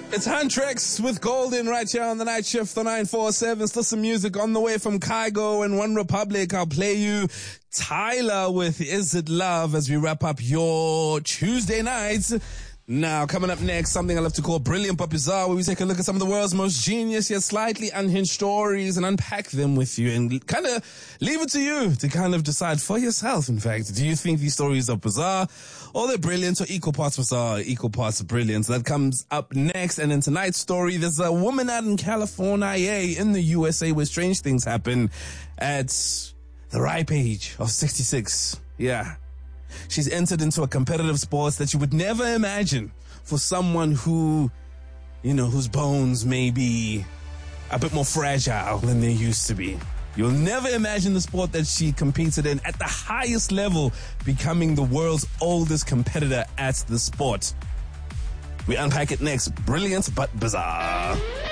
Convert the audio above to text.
It's Huntrix with Golden right here on the night shift, the 947. Still some music on the way from Kygo and One Republic. I'll play you Tyler with Is It Love as we wrap up your Tuesday nights. Now, coming up next, something I love to call Brilliant but Bizarre, where we take a look at some of the world's most genius yet slightly unhinged stories and unpack them with you and kind of leave it to you to kind of decide for yourself, in fact. Do you think these stories are bizarre or they're brilliant or equal parts bizarre, equal parts brilliant? That comes up next. And in tonight's story, there's a woman out in California, in the USA, where strange things happen at the ripe age of 66. Yeah. She's entered into a competitive sport that you would never imagine for someone who, whose bones may be a bit more fragile than they used to be. You'll never imagine the sport that she competed in at the highest level, becoming the world's oldest competitor at the sport. We unpack it next. Brilliant but bizarre.